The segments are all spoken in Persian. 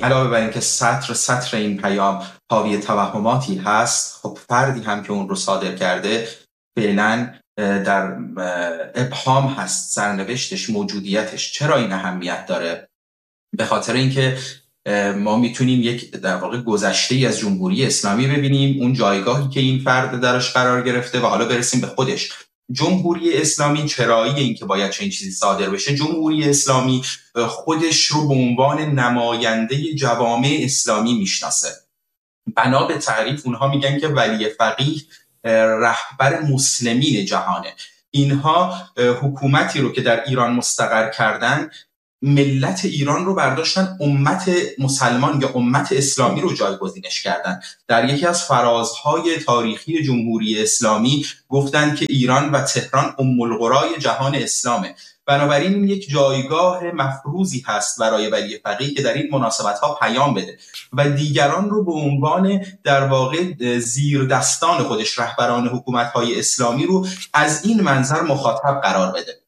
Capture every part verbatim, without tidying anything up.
علاوه بر اینکه سطر سطر این پیام حاوی توهماتی هست، خب فردی هم که اون رو صادر کرده فعلا در ابهام هست سرنوشتش، موجودیتش. چرا این اهمیت داره؟ به خاطر اینکه ما میتونیم یک در واقع گذشته‌ای از جمهوری اسلامی ببینیم، اون جایگاهی که این فرد درش قرار گرفته، و حالا برسیم به خودش. جمهوری اسلامی چرایی این که باید چنین چیزی صادر بشه؟ جمهوری اسلامی خودش رو به عنوان نماینده جوامع اسلامی میشناسه. بنا به تعریف اونها میگن که ولی فقیه رهبر مسلمین جهانه. اینها حکومتی رو که در ایران مستقر کردن، ملت ایران رو برداشتن امت مسلمان یا امت اسلامی رو جایگزینش کردن. در یکی از فرازهای تاریخی جمهوری اسلامی گفتن که ایران و تهران ام القرای جهان اسلامه. بنابراین این یک جایگاه مفروضی هست برای ولی فقیه که در این مناسبت‌ها پیام بده و دیگران رو به عنوان در واقع زیر دستان خودش، رهبران حکومت‌های اسلامی رو از این منظر مخاطب قرار بده.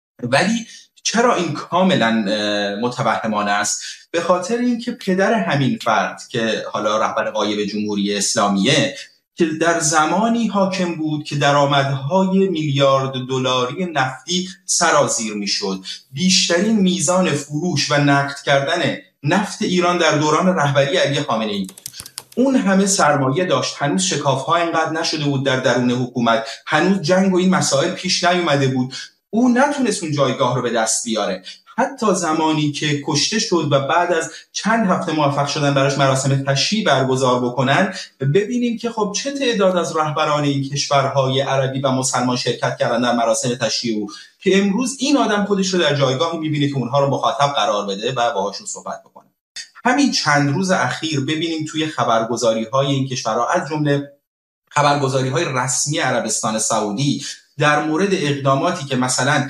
ولی چرا این کاملا متوهمانه است؟ به خاطر اینکه پدر همین فرد که حالا رهبر غایب جمهوری اسلامیه، که در زمانی حاکم بود که درآمدهای میلیارد دلاری نفتی سرازیر میشد، بیشترین میزان فروش و نقد کردن نفت ایران در دوران رهبری علی خامنه‌ای، اون همه سرمایه داشت، هنوز شکاف‌ها اینقدر نشده بود در درون حکومت، هنوز جنگ و این مسائل پیش نیومده بود، او نتونست اون جایگاه رو به دست بیاره. حتی زمانی که کشته شد و بعد از چند هفته موفق شدن براش مراسم تشییع برگزار بکنن، ببینیم که خب چه تعداد از رهبران این کشورهای عربی و مسلمان شرکت کردن در مراسم تشییع او، که امروز این آدم خودش رو در جایگاهی میبینه که اونها رو مخاطب قرار بده و باهاشون صحبت بکنه. همین چند روز اخیر ببینیم توی خبرگزاری‌های این کشورها، از جمله خبرگزاری‌های رسمی عربستان سعودی، در مورد اقداماتی که مثلا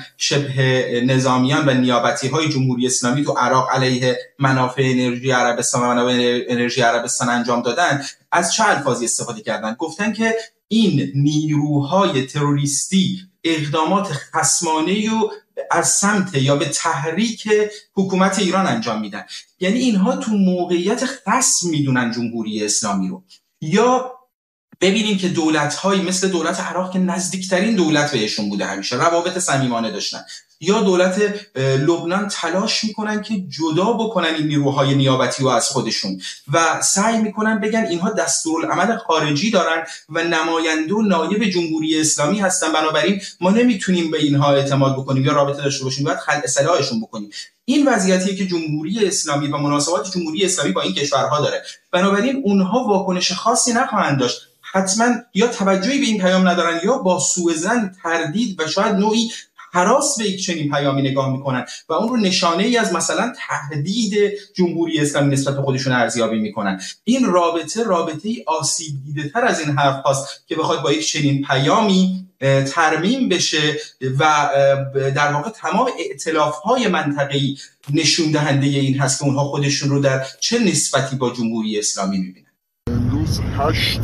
شبه نظامیان و نیابتی‌های جمهوری اسلامی تو عراق علیه منافع انرژی عربستان و منابع انرژی عربستان انجام دادن، از چه الفاظی استفاده کردن؟ گفتن که این نیروهای تروریستی اقدامات خصمانه‌ای رو از سمت یا به تحریک حکومت ایران انجام میدن. یعنی اینها تو موقعیت خصم میدونن جمهوری اسلامی رو. یا ببینیم که دولت‌هایی مثل دولت عراق که نزدیکترین دولت بهشون بوده، همیشه روابط صمیمانه داشتن، یا دولت لبنان تلاش میکنن که جدا بکنن این نیروهای نیابتی رو از خودشون و سعی میکنن بگن اینها دستورالعمل خارجی دارن و نماینده و نایب جمهوری اسلامی هستن، بنابراین ما نمیتونیم به اینها اعتماد بکنیم یا رابطه داشته باشیم، باید خلع سلاحشون بکنیم. این وضعیتیه که جمهوری اسلامی و مناسبات جمهوری اسلامی با این کشورها داره. بنابراین اونها واکنش خاصی نخواهند داشت، حتما یا توجهی به این پیام ندارن یا با سوء ظن، تردید و شاید نوعی هراس به یک چنین پیامی نگاه میکنن و اون رو نشانه ای از مثلا تهدید جمهوری اسلامی نسبت به خودشون ارزیابی میکنن. این رابطه رابطه ای آسیب دیده تر از این حرف هاست که بخواد با یک چنین پیامی ترمیم بشه و در واقع تمام ائتلاف های منطقه‌ای نشون دهنده این هست که اونها خودشون رو در چه نسبتی با جمهوری اسلامی میبینن. امروز هشت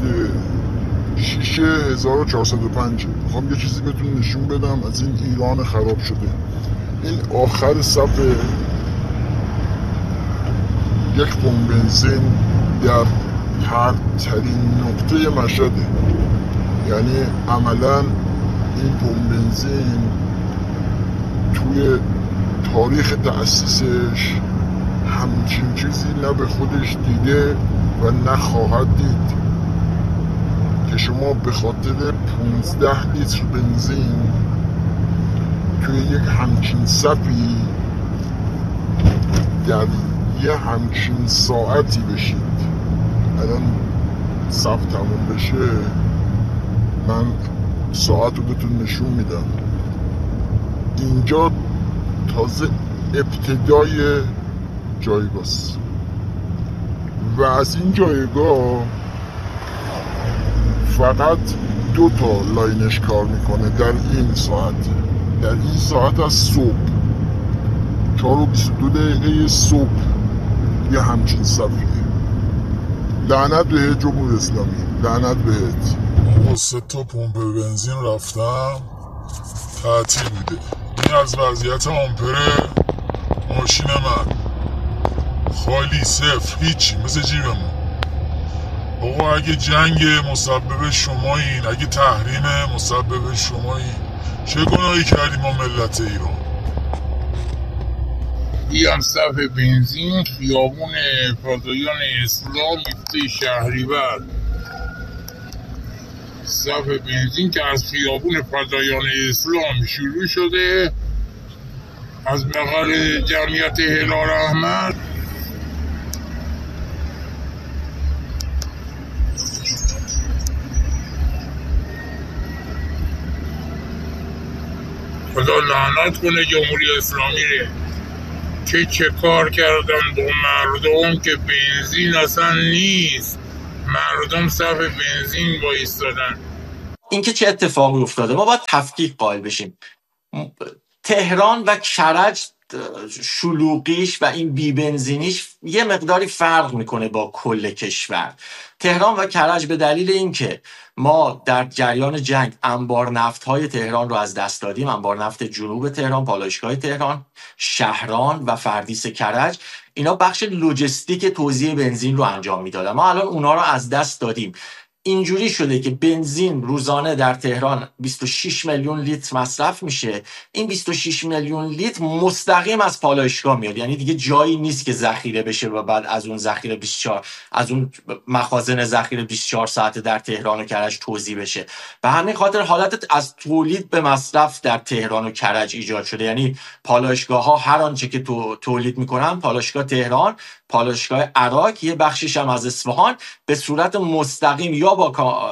شیشه هزار و چهارصد و پنج. میخوام یه چیزی بهتون نشون بدم از این ایران خراب شده. این آخر صفحه یک پمپ بنزین در پرترین نقطه مشهده. یعنی عملا این پمپ بنزین توی تاریخ تأسیسش همچین چیزی نه به خودش دیده و نخواهد دید که شما به خاطر پونزده لیتر بنزین توی یک همچین صفی در یه همچین ساعتی بشید. الان صف تموم بشه من ساعت رو بهتون نشون میدم. اینجا تازه ابتدای جایگاهست و از این جایگاه فقط دو تا لاینش کار میکنه در این ساعت. در این ساعت از صبح چهار و بیست و دو دقیقه صبح یه همچین صفیه. لعنت به جمهوری اسلامی، لعنت بهت. ما سه تا پمپ بنزین رفتم تعطیل بوده. این از وضعیت آمپر ماشین من. خالی، صفر، هیچی، مثل جیبمون. آقا اگه جنگ مسبب شمایین، اگه تحریم مسبب شمایین، چه گناهی کردیم ما ملت ایران؟ بیان صف بنزین خیابون فدایان اسلام میفته شهریور. صف بنزین که از خیابون فدایان اسلام شروع شده، از مقر جمعیت هلال احمر خدا لعنت کنه جمهوری اسلامی ره که چه کار کردن با مردم که بنزین اصلا نیست، مردم صف بنزین وایستادن. اینکه چه اتفاقی افتاده ما باید تفکیک قائل بشیم. تهران و کرج شلوغیش و این بی بنزینیش یه مقداری فرق میکنه با کل کشور. تهران و کرج به دلیل اینکه ما در جریان جنگ انبار نفت های تهران رو از دست دادیم، انبار نفت جنوب تهران، پالایشگاه تهران، شهران و فردیس کرج، اینا بخش لوجستیک توزیع بنزین رو انجام میدادن. ما الان اونا رو از دست دادیم. اینجوری شده که بنزین روزانه در تهران بیست و شش میلیون لیتر مصرف میشه. این بیست و شش میلیون لیتر مستقیم از پالایشگاه میاد، یعنی دیگه جایی نیست که ذخیره بشه و بعد از اون ذخیره بیست و چهار از اون مخازن ذخیره بیست و چهار ساعته در تهران و کرج توزیع بشه. به همین خاطر حالت از تولید به مصرف در تهران و کرج ایجاد شده، یعنی پالایشگاه ها هر آنچه که تو تولید میکنن، پالایشگاه تهران، پالایشگاه عراق، یه بخشش هم از اصفهان، به صورت مستقیم یا با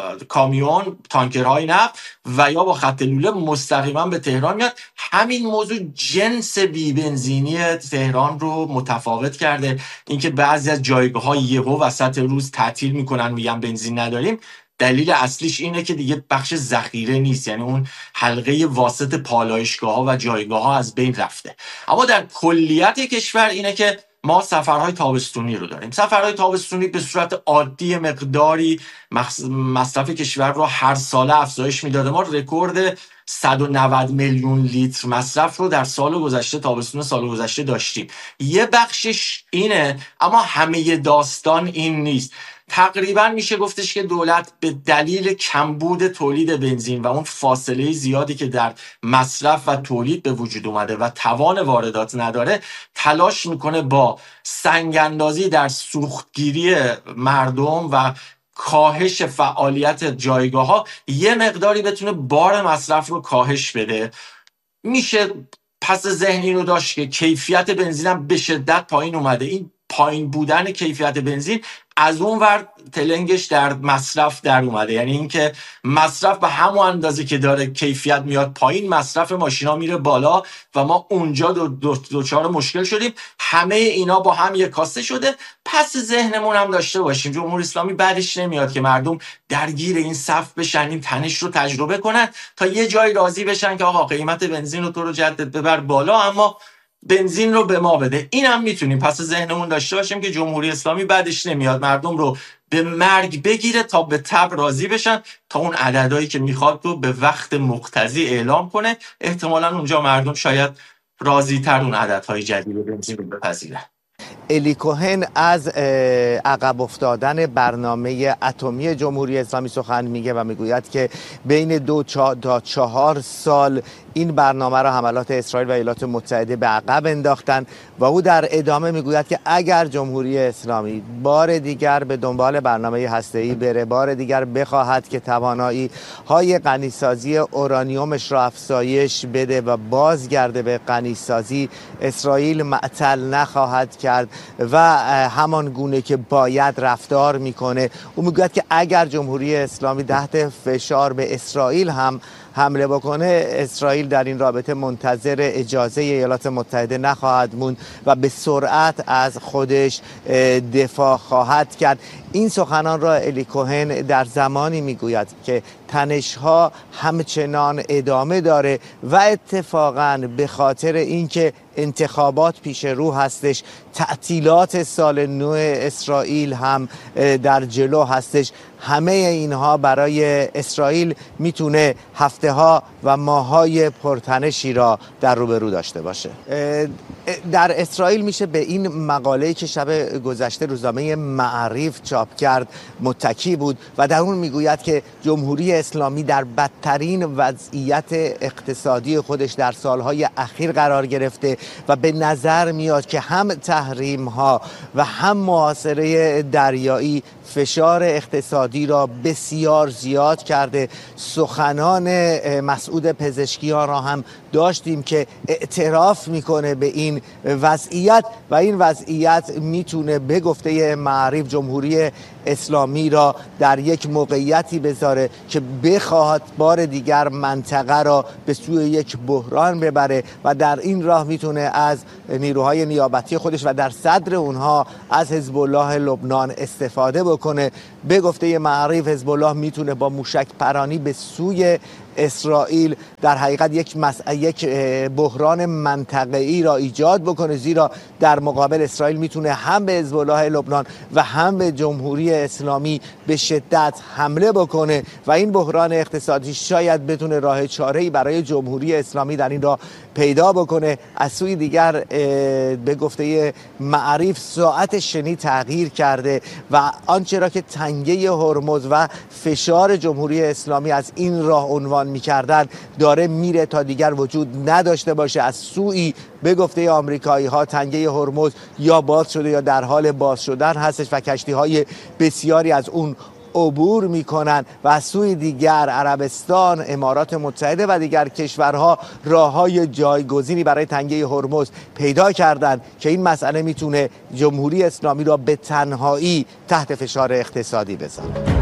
کامیون تانکرهای نفت و یا با خط لوله مستقیما به تهران میاد. همین موضوع جنس بی بنزینی تهران رو متفاوت کرده. اینکه بعضی از جایگاه‌ها یهو وسط روز تعطیل میکنن، میگن بنزین نداریم، دلیل اصلیش اینه که دیگه بخش ذخیره نیست، یعنی اون حلقه واسط پالایشگاه‌ها و جایگاه‌ها از بین رفته. اما در کلیت کشور اینه که ما سفرهای تابستونی رو داریم. سفرهای تابستونی به صورت عادی مقداری مصرف کشور رو هر ساله افزایش میداده. ما رکورد صد و نود میلیون لیتر مصرف رو در سال گذشته، تابستون سال گذشته داشتیم. یه بخشش اینه، اما همه داستان این نیست. تقریبا میشه گفتش که دولت به دلیل کمبود تولید بنزین و اون فاصله زیادی که در مصرف و تولید به وجود اومده و توان واردات نداره، تلاش میکنه با سنگ‌اندازی در سوختگیری مردم و کاهش فعالیت جایگاه ها یه مقداری بتونه بار مصرف رو کاهش بده. میشه پس ذهنی رو داشت که کیفیت بنزین هم به شدت پایین اومده. این پایین بودن کیفیت بنزین از اون ور تلنگش در مصرف در اومده، یعنی اینکه مصرف به همون اندازه که داره کیفیت میاد پایین، مصرف ماشینا میره بالا و ما اونجا دو دو دوچار مشکل شدیم. همه اینا با هم یک کاسه شده. پس ذهنمون هم داشته باشیم جمهوری اسلامی بعدش نمیاد که مردم درگیر این صف بشن، این تنش رو تجربه کنن تا یه جای راضی بشن که آقا قیمت بنزین رو تو رو جدد ببر بالا، اما بنزین رو به ما بده. این هم میتونیم پس ذهنمون داشته باشیم که جمهوری اسلامی بعدش نمیاد مردم رو به مرگ بگیره تا به تب راضی بشن، تا اون عددهایی که میخواد رو به وقت مقتضی اعلام کنه. احتمالاً اونجا مردم شاید راضی تر اون عددهای جدید بنزین رو بپذیرن. الی کوهن از عقب افتادن برنامه اتمی جمهوری اسلامی سخن میگه و میگوید که بین دو تا چهار سال این برنامه را حملات اسرائیل و ایالات متحده به عقب انداختن و او در ادامه میگوید که اگر جمهوری اسلامی بار دیگر به دنبال برنامه هسته‌ای بره، بار دیگر بخواهد که توانایی های غنیسازی اورانیومش را افزایش بده و بازگرده به غنیسازی، اسرائیل معطل نخواهد کرد و همان گونه که باید رفتار میکنه. او میگوید که اگر جمهوری اسلامی تحت فشار به اسرائیل هم حمله بکنه، اسرائیل در این رابطه منتظر اجازه ایالات متحده نخواهد موند و به سرعت از خودش دفاع خواهد کرد. این سخنان را الی کوهن در زمانی میگوید که تنش‌ها همچنان ادامه داره و اتفاقاً به خاطر اینکه انتخابات پیش رو هستش، تعطیلات سال نو اسرائیل هم در جلو هستش. همه اینها برای اسرائیل میتونه هفته ها و ماه های پرتنشی را در روبرو داشته باشه. در اسرائیل میشه به این مقاله‌ای که شب گذشته روزنامه معریف چاپ کرد متکی بود و در اون میگوید که جمهوری اسلامی در بدترین وضعیت اقتصادی خودش در سالهای اخیر قرار گرفته و به نظر میاد که هم تحریم ها و هم محاصره دریایی فشار اقتصادی را بسیار زیاد کرده. سخنان مسعود پزشکیان را هم داشتیم که اعتراف میکنه به این وضعیت و این وضعیت میتونه به گفته معریف جمهوری اسلامی را در یک موقعیتی بذاره که بخواهد بار دیگر منطقه را به سوی یک بحران ببره و در این راه میتونه از نیروهای نیابتی خودش و در صدر اونها از حزب الله لبنان استفاده بکنه. به گفته معریف حزب الله میتونه با موشک پرانی به سوی اسرائیل در حقیقت یک مس... یک بحران منطقه‌ای را ایجاد بکنه، زیرا در مقابل اسرائیل میتونه هم به حزب الله لبنان و هم به جمهوری اسلامی به شدت حمله بکنه و این بحران اقتصادی شاید بتونه راه چاره‌ای برای جمهوری اسلامی در این راه پیدا بکنه. از سوی دیگر به گفته معریف ساعت شنی تغییر کرده و آنچه را که تنگه هرمز و فشار جمهوری اسلامی از این راه عنوان می‌کردن داره میره تا دیگر وجود نداشته باشه. از سوی به گفته آمریکایی ها تنگه هرمز یا باز شده یا در حال باز شدن هستش و کشتی‌های بسیاری از اون عبور میکنن و از سوی دیگر عربستان، امارات متحده و دیگر کشورها راههای جایگزینی برای تنگه هرمز پیدا کردند که این مسئله میتونه جمهوری اسلامی را به تنهایی تحت فشار اقتصادی بذاره.